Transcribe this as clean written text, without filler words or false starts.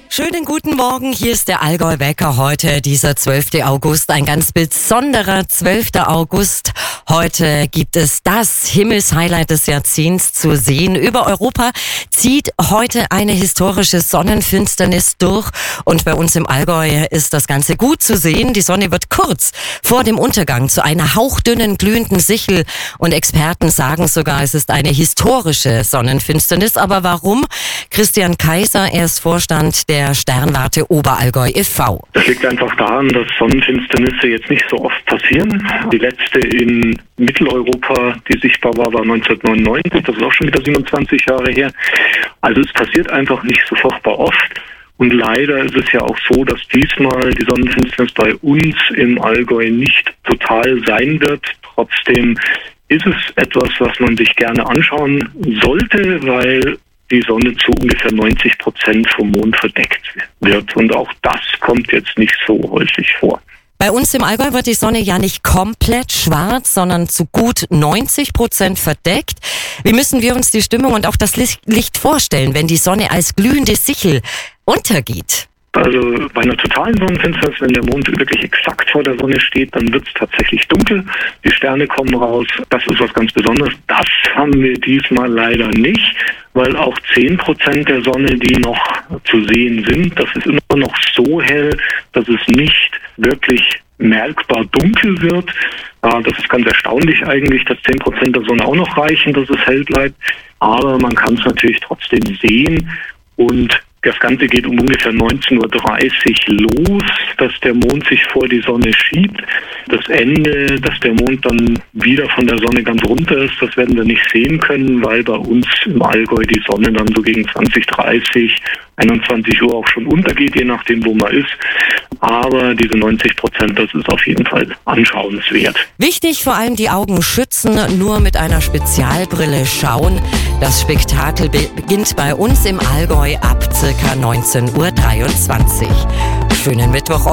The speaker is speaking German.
Schönen guten Morgen, hier ist der Allgäu-Wecker heute, dieser 12. August, ein ganz besonderer 12. August. Heute gibt es das Himmelshighlight des Jahrzehnts zu sehen. Über Europa zieht heute eine historische Sonnenfinsternis durch und bei uns im Allgäu ist das Ganze gut zu sehen. Die Sonne wird kurz vor dem Untergang zu einer hauchdünnen, glühenden Sichel und Experten sagen sogar, es ist eine historische Sonnenfinsternis. Aber warum? Christian Kaiser, er ist Vorstand der Sternwarte Oberallgäu e.V. Das liegt einfach daran, dass Sonnenfinsternisse jetzt nicht so oft passieren. Die letzte in Mitteleuropa, die sichtbar war 1999. Das ist auch schon wieder 27 Jahre her. Also es passiert einfach nicht so furchtbar oft. Und leider ist es ja auch so, dass diesmal die Sonnenfinsternis bei uns im Allgäu nicht total sein wird. Trotzdem ist es etwas, was man sich gerne anschauen sollte, weil die Sonne zu ungefähr 90% vom Mond verdeckt wird. Und auch das kommt jetzt nicht so häufig vor. Bei uns im Allgäu wird die Sonne ja nicht komplett schwarz, sondern zu gut 90% verdeckt. Wie müssen wir uns die Stimmung und auch das Licht vorstellen, wenn die Sonne als glühende Sichel untergeht? Also bei einer totalen Sonnenfinsternis, wenn der Mond wirklich exakt vor der Sonne steht, dann wird es tatsächlich dunkel. Die Sterne kommen raus. Das ist was ganz Besonderes. Das haben wir diesmal leider nicht, weil auch 10% der Sonne, die noch zu sehen sind, das ist immer noch so hell, dass es nicht wirklich merkbar dunkel wird. Das ist ganz erstaunlich eigentlich, dass 10% der Sonne auch noch reichen, dass es hell bleibt. Aber man kann es natürlich trotzdem sehen und das Ganze geht um ungefähr 19:30 Uhr los, dass der Mond sich vor die Sonne schiebt. Das Ende, dass der Mond dann wieder von der Sonne ganz runter ist, das werden wir nicht sehen können, weil bei uns im Allgäu die Sonne dann so gegen 20:30, 21 Uhr auch schon untergeht, je nachdem, wo man ist. Aber diese 90%, das ist auf jeden Fall anschauenswert. Wichtig, vor allem die Augen schützen, nur mit einer Spezialbrille schauen. Das Spektakel beginnt bei uns im Allgäu ab ca. 19:23 Uhr. Schönen Mittwoch.